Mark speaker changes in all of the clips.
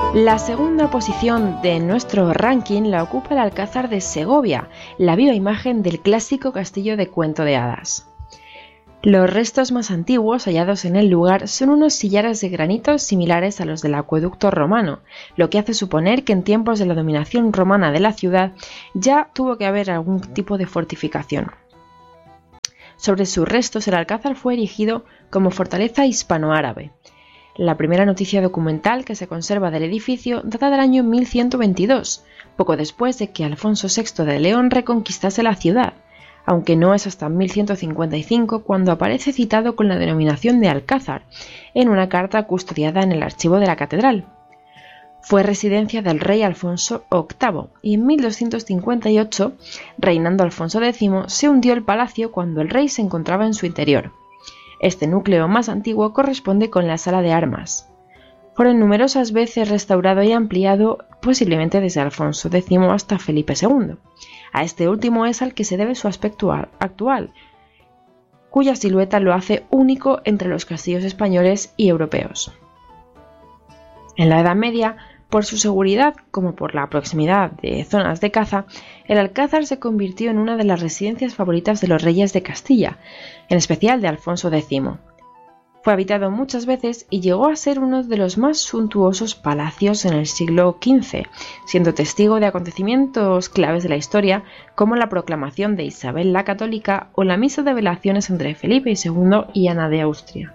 Speaker 1: La segunda posición de nuestro ranking la ocupa el Alcázar de Segovia, la viva imagen del clásico castillo de cuento de hadas. Los restos más antiguos hallados en el lugar son unos sillares de granito similares a los del acueducto romano, lo que hace suponer que en tiempos de la dominación romana de la ciudad ya tuvo que haber algún tipo de fortificación. Sobre sus restos el alcázar fue erigido como fortaleza hispanoárabe. La primera noticia documental que se conserva del edificio data del año 1122, poco después de que Alfonso VI de León reconquistase la ciudad, aunque no es hasta 1155 cuando aparece citado con la denominación de Alcázar, en una carta custodiada en el archivo de la catedral. Fue residencia del rey Alfonso VIII y en 1258, reinando Alfonso X, se hundió el palacio cuando el rey se encontraba en su interior. Este núcleo más antiguo corresponde con la sala de armas. Fueron numerosas veces restaurado y ampliado, posiblemente desde Alfonso X hasta Felipe II. A este último es al que se debe su aspecto actual, cuya silueta lo hace único entre los castillos españoles y europeos. En la Edad Media, por su seguridad como por la proximidad de zonas de caza, el Alcázar se convirtió en una de las residencias favoritas de los reyes de Castilla, en especial de Alfonso X. Fue habitado muchas veces y llegó a ser uno de los más suntuosos palacios en el siglo XV, siendo testigo de acontecimientos claves de la historia como la proclamación de Isabel la Católica o la misa de velaciones entre Felipe II y Ana de Austria.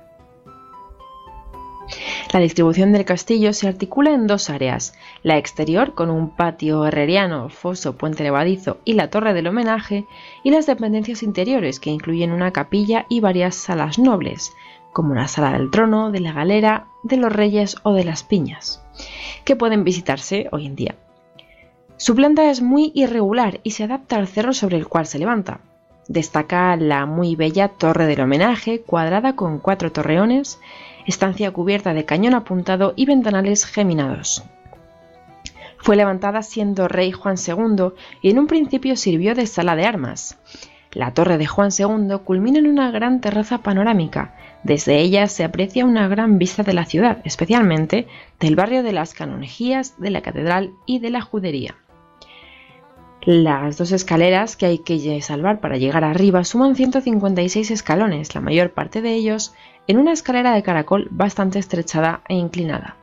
Speaker 1: La distribución del castillo se articula en dos áreas, la exterior con un patio herreriano, foso, puente levadizo y la torre del homenaje, y las dependencias interiores que incluyen una capilla y varias salas nobles, como la sala del trono, de la galera, de los reyes o de las piñas, que pueden visitarse hoy en día. Su planta es muy irregular y se adapta al cerro sobre el cual se levanta. Destaca la muy bella torre del homenaje, cuadrada con 4 torreones, estancia cubierta de cañón apuntado y ventanales geminados. Fue levantada siendo rey Juan II y en un principio sirvió de sala de armas. La torre de Juan II culmina en una gran terraza panorámica. Desde ella se aprecia una gran vista de la ciudad, especialmente del barrio de las Canonjías, de la Catedral y de la Judería. Las 2 escaleras que hay que salvar para llegar arriba suman 156 escalones, la mayor parte de ellos en una escalera de caracol bastante estrechada e inclinada.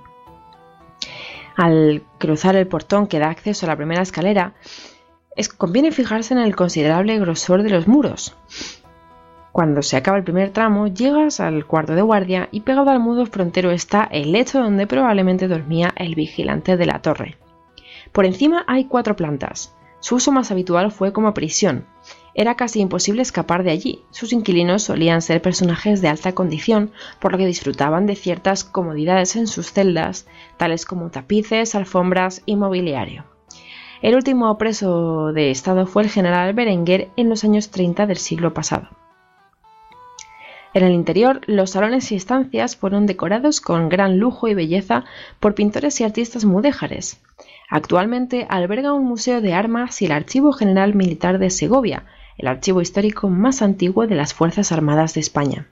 Speaker 1: Al cruzar el portón que da acceso a la primera escalera, conviene fijarse en el considerable grosor de los muros. Cuando se acaba el primer tramo, llegas al cuarto de guardia y pegado al muro frontero está el lecho donde probablemente dormía el vigilante de la torre. Por encima hay 4 plantas. Su uso más habitual fue como prisión. Era casi imposible escapar de allí. Sus inquilinos solían ser personajes de alta condición, por lo que disfrutaban de ciertas comodidades en sus celdas, tales como tapices, alfombras y mobiliario. El último preso de Estado fue el general Berenguer en los años 30 del siglo pasado. En el interior, los salones y estancias fueron decorados con gran lujo y belleza por pintores y artistas mudéjares. Actualmente alberga un museo de armas y el Archivo General Militar de Segovia, el archivo histórico más antiguo de las Fuerzas Armadas de España.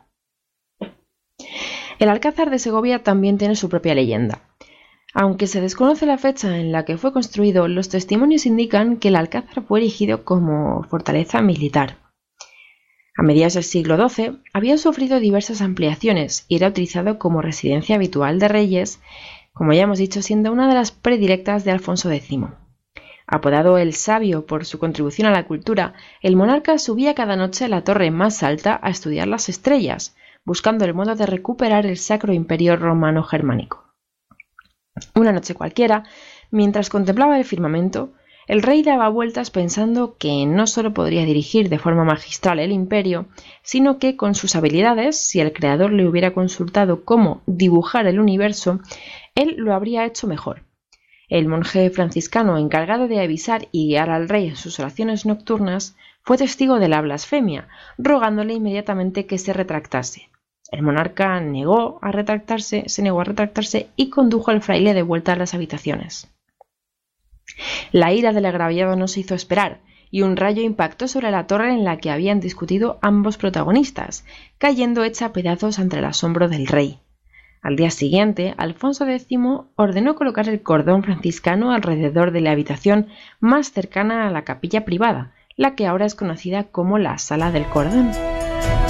Speaker 1: El Alcázar de Segovia también tiene su propia leyenda. Aunque se desconoce la fecha en la que fue construido, los testimonios indican que el Alcázar fue erigido como fortaleza militar. A mediados del siglo XII había sufrido diversas ampliaciones y era utilizado como residencia habitual de reyes, como ya hemos dicho, siendo una de las predilectas de Alfonso X. Apodado el Sabio por su contribución a la cultura, el monarca subía cada noche a la torre más alta a estudiar las estrellas, buscando el modo de recuperar el Sacro Imperio Romano Germánico. Una noche cualquiera, mientras contemplaba el firmamento, el rey daba vueltas pensando que no solo podría dirigir de forma magistral el imperio, sino que con sus habilidades, si el creador le hubiera consultado cómo dibujar el universo, él lo habría hecho mejor. El monje franciscano encargado de avisar y guiar al rey en sus oraciones nocturnas fue testigo de la blasfemia, rogándole inmediatamente que se retractase. El monarca se negó a retractarse y condujo al fraile de vuelta a las habitaciones. La ira del agraviado no se hizo esperar, y un rayo impactó sobre la torre en la que habían discutido ambos protagonistas, cayendo hecha a pedazos ante el asombro del rey. Al día siguiente, Alfonso X ordenó colocar el cordón franciscano alrededor de la habitación más cercana a la capilla privada, la que ahora es conocida como la Sala del Cordón.